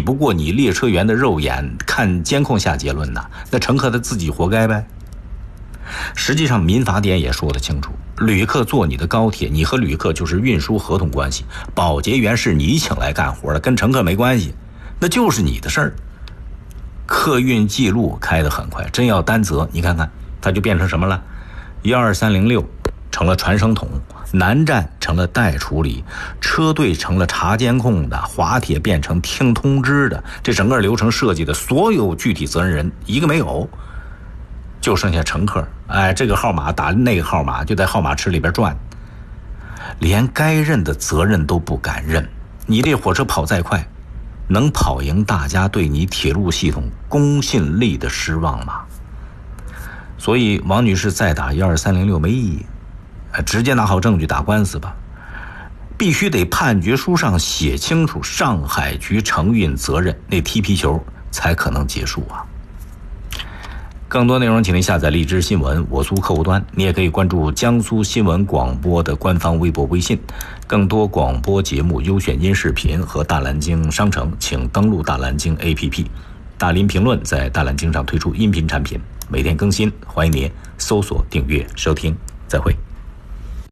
不过你列车员的肉眼看监控下结论呐，那乘客他自己活该呗。实际上民法典也说得清楚，旅客坐你的高铁，你和旅客就是运输合同关系，保洁员是你请来干活的，跟乘客没关系，那就是你的事儿。客运记录开得很快，真要担责，你看看它就变成什么了？12306成了传声筒，南站成了待处理，车队成了查监控的，滑铁变成听通知的，这整个流程设计的所有具体责任人一个没有，就剩下乘客。这个号码打那个号码，就在号码池里边转，连该认的责任都不敢认。你这火车跑再快，能跑赢大家对你铁路系统公信力的失望吗？所以王女士再打12306没意义，直接拿好证据打官司吧。必须得判决书上写清楚上海局承运责任，那踢皮球才可能结束啊。更多内容请您下载荔枝新闻我苏客户端，你也可以关注江苏新闻广播的官方微博微信。更多广播节目优选音视频和大蓝鲸商城，请登录大蓝鲸 APP。 大林评论在大蓝鲸上推出音频产品，每天更新，欢迎您搜索订阅收听，再会。